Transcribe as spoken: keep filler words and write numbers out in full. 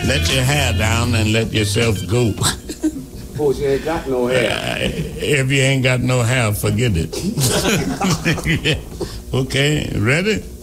let your hair down and let yourself go. Oh, she ain't got no hair. Uh, if you ain't got no hair, forget it. Okay, ready?